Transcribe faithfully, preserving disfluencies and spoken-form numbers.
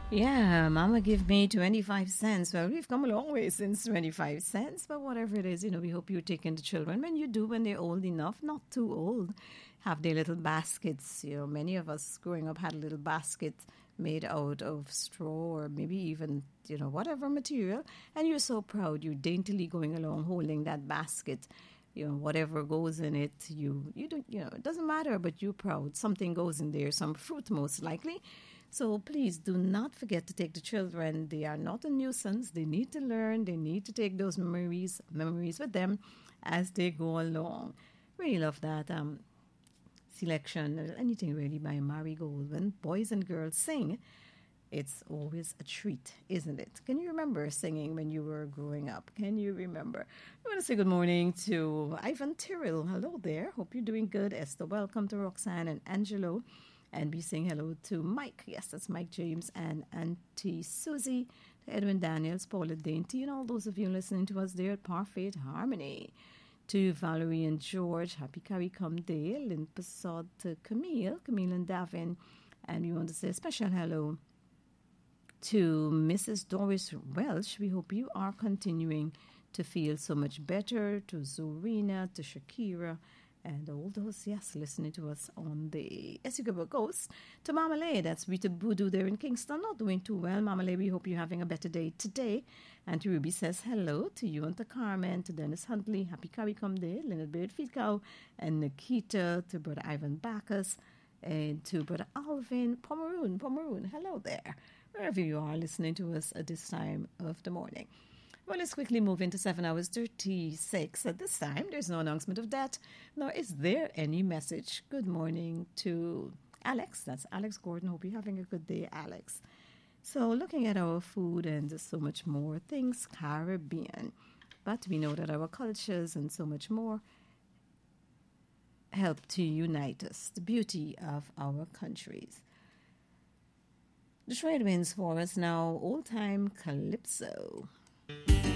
Yeah, Mama give me twenty-five cents. Well, we've come a long way since twenty-five cents, but whatever it is, you know, we hope you're taking the children. When you do, when they're old enough, not too old, have their little baskets. You know, many of us growing up had a little basket made out of straw or maybe even, you know, whatever material. And you're so proud. You're daintily going along holding that basket. You know, whatever goes in it, you, you don't, you know, it doesn't matter, but you're proud. Something goes in there, some fruit most likely. So please do not forget to take the children. They are not a nuisance. They need to learn. They need to take those memories memories with them as they go along. Really love that um, selection. Anything really by Marigold. When boys and girls sing, it's always a treat, isn't it? Can you remember singing when you were growing up? Can you remember? I want to say good morning to Ivan Tyrrell. Hello there. Hope you're doing good. Esther, welcome to Roxanne and Angelo. And be saying hello to Mike. Yes, that's Mike James and Auntie Susie, to Edwin Daniels, Paula Dainty, and all those of you listening to us there at Parfait Harmony. To Valerie and George, happy Carrie Come Day, Lynn Passad, to Camille, Camille and Davin. And we want to say a special hello to Missus Doris Welsh. We hope you are continuing to feel so much better. To Zorina, to Shakira, and all those, yes, listening to us on the Essequibo Coast. To Mama Lay, that's Rita Boodoo there in Kingston, not doing too well. Mama Lay, we hope you're having a better day today. And to Ruby says hello to you and to Carmen, to Dennis Huntley, happy Carrie Come Day, Leonard Bird Feed Cow, and Nikita, to Brother Ivan Bacchus, and to Brother Alvin Pomeroon. Pomeroon, hello there, wherever you are listening to us at this time of the morning. Well, let's quickly move into seven hours thirty-six. At this time, there's no announcement of that, nor is there any message. Good morning to Alex. That's Alex Gordon. Hope you're having a good day, Alex. So looking at our food and so much more things Caribbean. But we know that our cultures and so much more help to unite us, the beauty of our countries. The trade winds for us now, old-time Calypso.